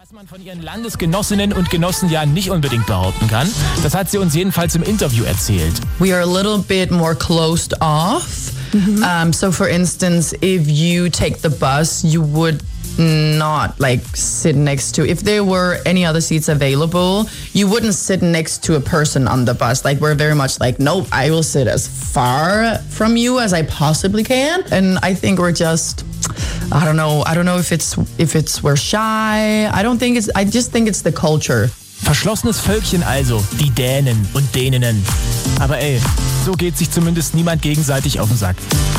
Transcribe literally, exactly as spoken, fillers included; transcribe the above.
Was man von ihren Landesgenossinnen und Genossen ja nicht unbedingt behaupten kann, das hat sie uns jedenfalls im Interview erzählt. We are a little bit more closed off. Mm-hmm. Um, so for instance, if you take the bus, you would not like sit next to, if there were any other seats available, you wouldn't sit next to a person on the bus. Like we're very much like, nope, I will sit as far from you as I possibly can. And I think we're just, I don't know, I don't know if it's if it's we're shy. I don't think it's, I just think it's the culture. Verschlossenes Völkchen also, die Dänen und Däninnen. Aber ey, so geht sich zumindest niemand gegenseitig auf den Sack.